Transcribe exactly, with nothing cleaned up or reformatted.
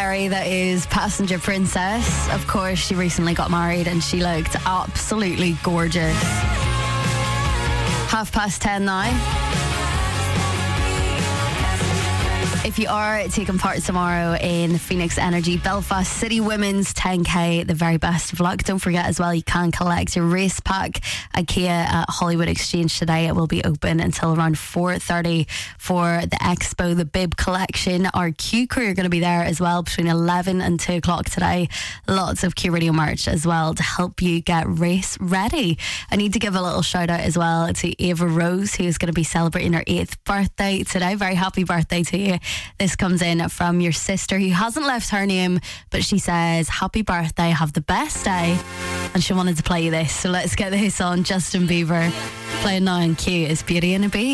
Perry, that is Passenger Princess. Of course, she recently got married and she looked absolutely gorgeous. Half past ten now. If you are taking part tomorrow in the Phoenix Energy Belfast City Women's ten K, the very best of luck. Don't forget as well, you can collect your race pack at Kia at Hollywood Exchange today. It will be open until around four thirty for the Expo, the Bib Collection. Our Q crew are going to be there as well between eleven and two o'clock today. Lots of Q Radio merch as well to help you get race ready. I need to give a little shout out as well to Ava Rose, who is going to be celebrating her eighth birthday today. Very happy birthday to you. This comes in from your sister, who hasn't left her name, but she says, happy birthday, have the best day. And she wanted to play you this. So let's get this on. Justin Bieber playing now on Q is Beauty and a Beast.